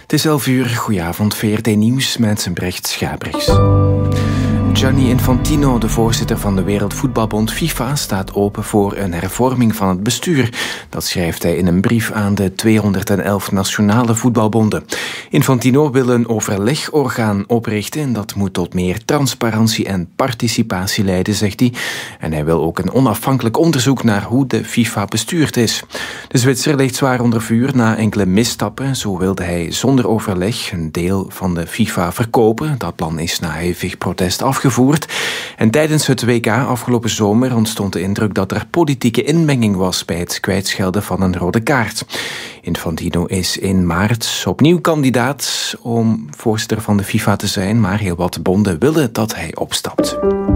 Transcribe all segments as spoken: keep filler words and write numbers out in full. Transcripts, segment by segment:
Het is elf uur, goedenavond, V R T Nieuws met Brecht Schabrichs. Gianni Infantino, de voorzitter van de Wereldvoetbalbond FIFA, staat open voor een hervorming van het bestuur. Dat schrijft hij in een brief aan de tweehonderdelf nationale voetbalbonden. Infantino wil een overlegorgaan oprichten en dat moet tot meer transparantie en participatie leiden, zegt hij. En hij wil ook een onafhankelijk onderzoek naar hoe de FIFA bestuurd is. De Zwitser ligt zwaar onder vuur na enkele misstappen. Zo wilde hij zonder overleg een deel van de FIFA verkopen. Dat plan is na hevig protest afgevoerd. En tijdens het W K afgelopen zomer ontstond de indruk dat er politieke inmenging was bij het kwijtschelden van een rode kaart. Infantino is in maart opnieuw kandidaat om voorzitter van de FIFA te zijn, maar heel wat bonden willen dat hij opstapt.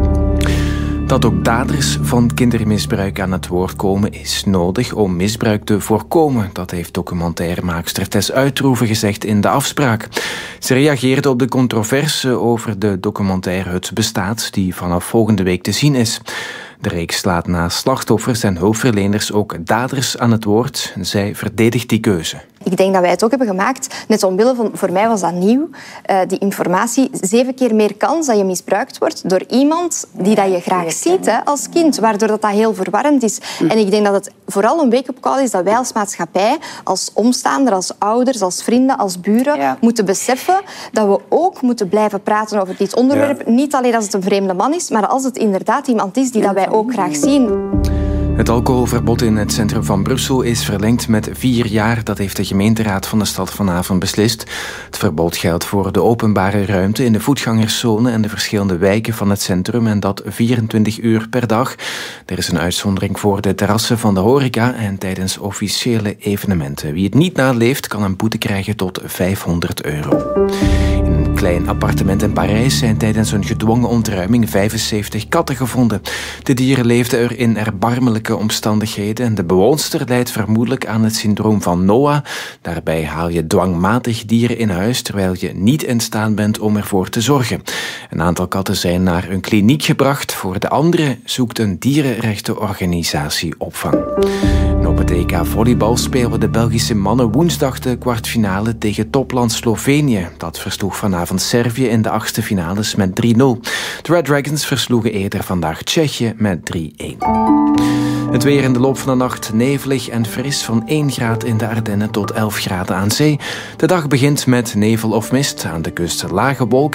Dat ook daders van kindermisbruik aan het woord komen is nodig om misbruik te voorkomen. Dat heeft documentairemaakster Tess Uitroeven gezegd in De Afspraak. Ze reageerde op de controverse over de documentaire Het Bestaat, die vanaf volgende week te zien is. De reeks laat na slachtoffers en hulpverleners ook daders aan het woord. Zij verdedigt die keuze. Ik denk dat wij het ook hebben gemaakt, net omwille van, voor mij was dat nieuw, uh, die informatie, zeven keer meer kans dat je misbruikt wordt door iemand die dat je graag ziet hè, als kind, waardoor dat, dat heel verwarrend is. Mm. En ik denk dat het vooral een wake-up call is dat wij als maatschappij, als omstaander, als ouders, als vrienden, als buren, ja. moeten beseffen dat we ook moeten blijven praten over dit onderwerp. Ja. Niet alleen als het een vreemde man is, maar als het inderdaad iemand is die dat wij ook graag zien. Het alcoholverbod in het centrum van Brussel is verlengd met vier jaar. Dat heeft de gemeenteraad van de stad vanavond beslist. Het verbod geldt voor de openbare ruimte in de voetgangerszone en de verschillende wijken van het centrum en dat vierentwintig uur per dag. Er is een uitzondering voor de terrassen van de horeca en tijdens officiële evenementen. Wie het niet naleeft kan een boete krijgen tot vijfhonderd euro. In een klein appartement in Parijs zijn tijdens een gedwongen ontruiming vijfenzeventig katten gevonden. De dieren leefden er in erbarmelijke omstandigheden en de bewoonster lijdt vermoedelijk aan het syndroom van Noah. Daarbij haal je dwangmatig dieren in huis terwijl je niet in staat bent om ervoor te zorgen. Een aantal katten zijn naar een kliniek gebracht. Voor de andere zoekt een dierenrechtenorganisatie opvang. En op het E K volleybal spelen de Belgische mannen woensdag de kwartfinale tegen topland Slovenië. Dat versloeg vanavond Servië in de achtste finales met drie nul. De Red Dragons versloegen eerder vandaag Tsjechië met drie-een. Het weer in de loop van de nacht nevelig en fris van één graad in de Ardennen tot elf graden aan zee. De dag begint met nevel of mist, aan de kust lage wolken.